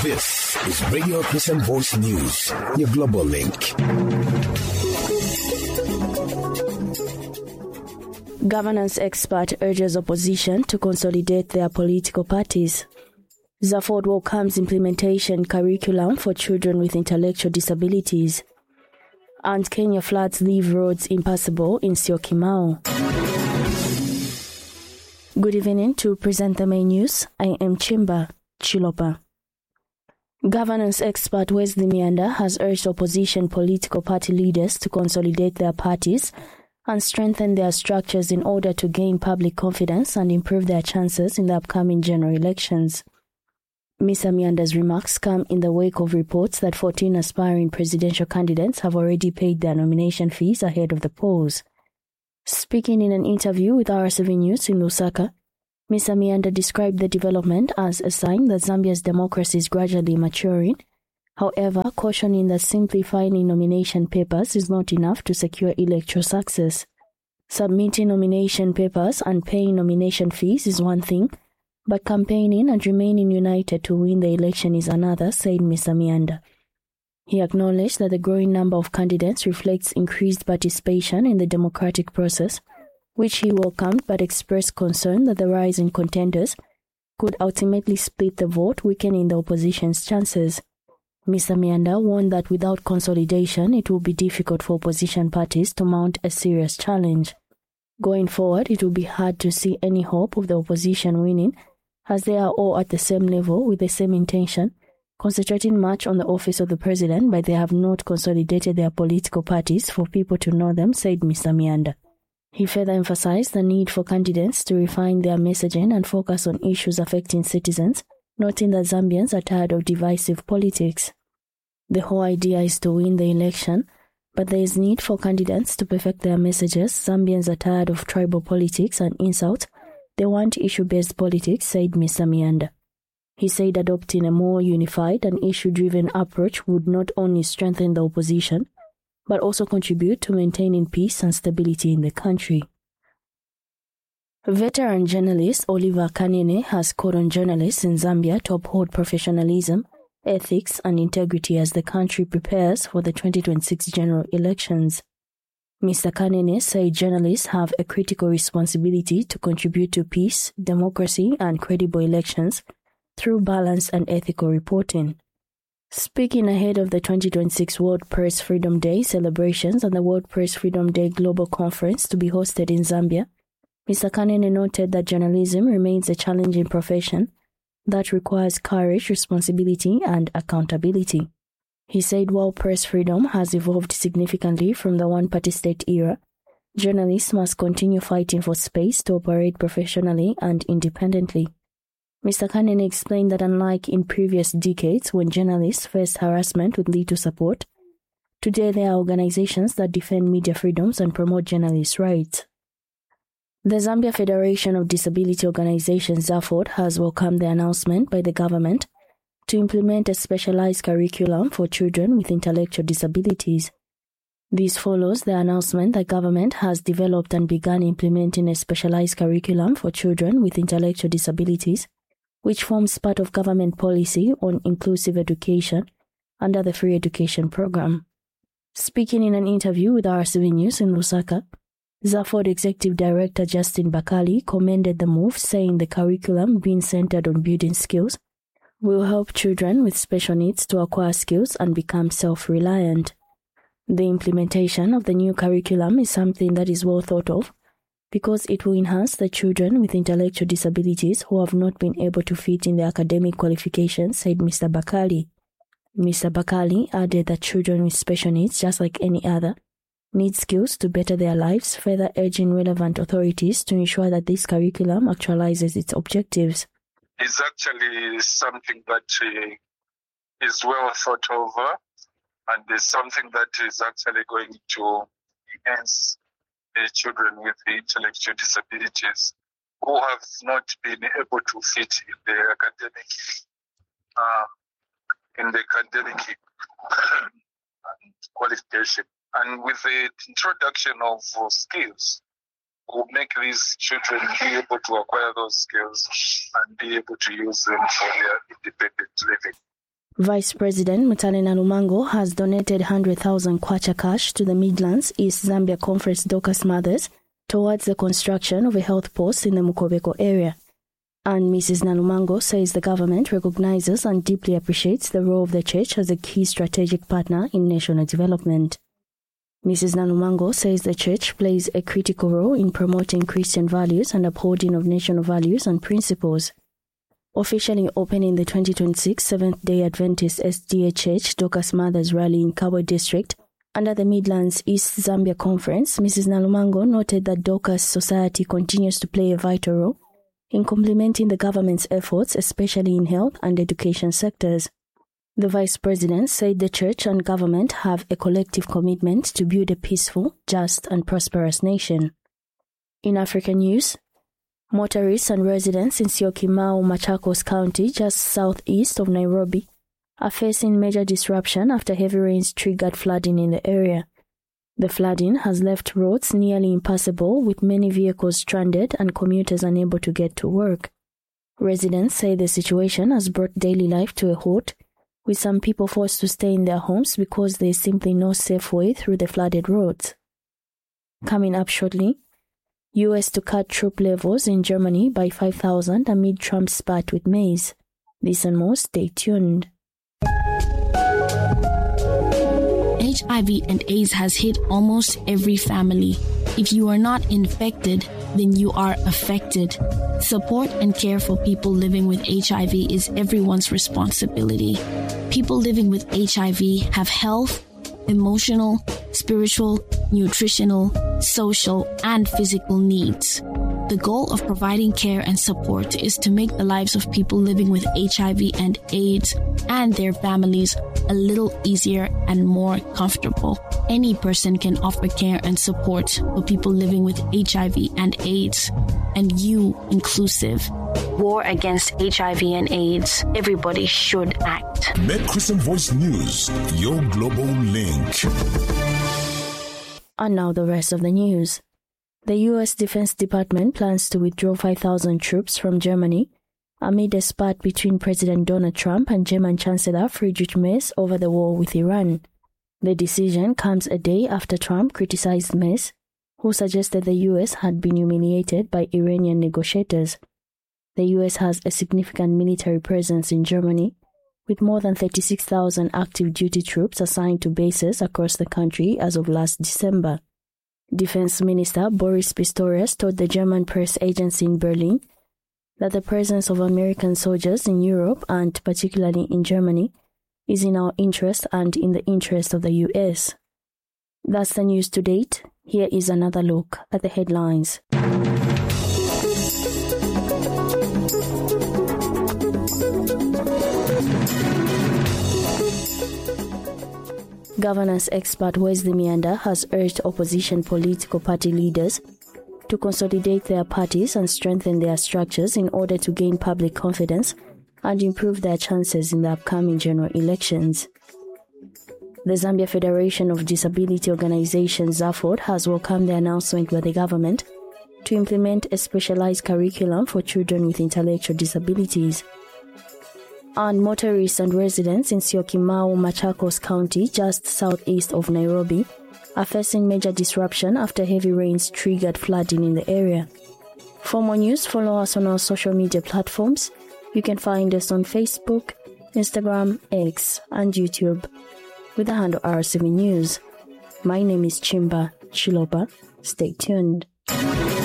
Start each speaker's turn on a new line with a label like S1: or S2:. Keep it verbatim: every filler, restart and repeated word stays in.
S1: This is Radio Christian Voice News, your global link.
S2: Governance expert urges opposition to consolidate their political parties. Zafford welcomes implementation curriculum for children with intellectual disabilities. And Kenya floods leave roads impassable in Syokimau. Good evening. To present the main news, I am Chimba Chilopa. Governance expert Wesley Mianda has urged opposition political party leaders to consolidate their parties and strengthen their structures in order to gain public confidence and improve their chances in the upcoming general elections. Mister Mianda's remarks come in the wake of reports that fourteen aspiring presidential candidates have already paid their nomination fees ahead of the polls. Speaking in an interview with R seven News in Lusaka, Mister Mianda described the development as a sign that Zambia's democracy is gradually maturing, however, cautioning that simply filing nomination papers is not enough to secure electoral success. Submitting nomination papers and paying nomination fees is one thing, but campaigning and remaining united to win the election is another, said Mister Mianda. He acknowledged that the growing number of candidates reflects increased participation in the democratic process, which he welcomed, but expressed concern that the rise in contenders could ultimately split the vote, weakening the opposition's chances. Mister Mianda warned that without consolidation, it will be difficult for opposition parties to mount a serious challenge. Going forward, it will be hard to see any hope of the opposition winning, as they are all at the same level with the same intention, concentrating much on the office of the president, but they have not consolidated their political parties for people to know them, said Mister Mianda. He further emphasized the need for candidates to refine their messaging and focus on issues affecting citizens, noting that Zambians are tired of divisive politics. The whole idea is to win the election, but there is need for candidates to perfect their messages. Zambians are tired of tribal politics and insults. They want issue-based politics, said Mister Mianda. He said adopting a more unified and issue-driven approach would not only strengthen the opposition, but also contribute to maintaining peace and stability in the country. Veteran journalist Oliver Kanene has called on journalists in Zambia to uphold professionalism, ethics, and integrity as the country prepares for the twenty twenty-six general elections. Mister Kanene said journalists have a critical responsibility to contribute to peace, democracy, and credible elections through balanced and ethical reporting. Speaking ahead of the twenty twenty-six World Press Freedom Day celebrations and the World Press Freedom Day Global Conference to be hosted in Zambia, Mister Kanene noted that journalism remains a challenging profession that requires courage, responsibility, and accountability. He said while press freedom has evolved significantly from the one-party state era, journalists must continue fighting for space to operate professionally and independently. Mister Kanene explained that unlike in previous decades when journalists faced harassment with little support, today there are organizations that defend media freedoms and promote journalists' rights. The Zambia Federation of Disability Organizations, Zafford, has welcomed the announcement by the government to implement a specialized curriculum for children with intellectual disabilities. This follows the announcement that government has developed and begun implementing a specialized curriculum for children with intellectual disabilities, which forms part of government policy on inclusive education under the Free Education Program. Speaking in an interview with R seven News in Lusaka, Zafford Executive Director Justin Bakali commended the move, saying the curriculum, being centered on building skills, will help children with special needs to acquire skills and become self-reliant. The implementation of the new curriculum is something that is well thought of because it will enhance the children with intellectual disabilities who have not been able to fit in their academic qualifications, said Mister Bakali. Mister Bakali added that children with special needs, just like any other, need skills to better their lives, further urging relevant authorities to ensure that this curriculum actualizes its objectives.
S3: It's actually something that uh, is well thought over, and is something that is actually going to enhance uh, children with intellectual disabilities who have not been able to fit in the academic uh, in the academic qualification. And with the introduction of uh, skills, will make these children be able to acquire those skills and be able to use them for their independent living.
S2: Vice President Mutale Nalumango has donated one hundred thousand kwacha cash to the Midlands East Zambia Conference Dorcas Mothers towards the construction of a health post in the Mukobeko area. And Missus Nalumango says the government recognizes and deeply appreciates the role of the church as a key strategic partner in national development. Missus Nalumango says the church plays a critical role in promoting Christian values and upholding of national values and principles. Officially opening the twenty twenty-six Seventh-day Adventist S D A Church Dorcas Mothers Rally in Kabwe District under the Midlands East Zambia Conference, Missus Nalumango noted that Dorcas Society continues to play a vital role in complementing the government's efforts, especially in health and education sectors. The Vice President said the church and government have a collective commitment to build a peaceful, just and prosperous nation. In African news, motorists and residents in Syokimau, Machakos County, just southeast of Nairobi, are facing major disruption after heavy rains triggered flooding in the area. The flooding has left roads nearly impassable, with many vehicles stranded and commuters unable to get to work. Residents say the situation has brought daily life to a halt, with some people forced to stay in their homes because there is simply no safe way through the flooded roads. Coming up shortly, U S to cut troop levels in Germany by five thousand amid Trump's spat with Mays. This and more, stay tuned.
S4: H I V and AIDS has hit almost every family. If you are not infected, then you are affected. Support and care for people living with H I V is everyone's responsibility. People living with H I V have health, emotional, spiritual, nutritional, social, and physical needs. The goal of providing care and support is to make the lives of people living with H I V and AIDS and their families a little easier and more comfortable. Any person can offer care and support for people living with H I V and AIDS, and you inclusive. War against H I V and AIDS. Everybody should act.
S1: Met Christian Voice News, your global link.
S2: And now the rest of the news. The U S Defense Department plans to withdraw five thousand troops from Germany amid a spat between President Donald Trump and German Chancellor Friedrich Merz over the war with Iran. The decision comes a day after Trump criticized Merz, who suggested the U S had been humiliated by Iranian negotiators. The U S has a significant military presence in Germany, with more than thirty-six thousand active duty troops assigned to bases across the country as of last December. Defense Minister Boris Pistorius told the German press agency in Berlin that the presence of American soldiers in Europe, and particularly in Germany, is in our interest and in the interest of the U S. That's the news to date. Here is another look at the headlines. Governance expert Wesley Mianda has urged opposition political party leaders to consolidate their parties and strengthen their structures in order to gain public confidence and improve their chances in the upcoming general elections. The Zambia Federation of Disability Organizations, ZAFOD, has welcomed the announcement by the government to implement a specialized curriculum for children with intellectual disabilities. And motorists and residents in Syokimau, Machakos County, just southeast of Nairobi, are facing major disruption after heavy rains triggered flooding in the area. For more news, follow us on our social media platforms. You can find us on Facebook, Instagram, X, and YouTube with the handle R seven News. My name is Chimba Chiloba. Stay tuned.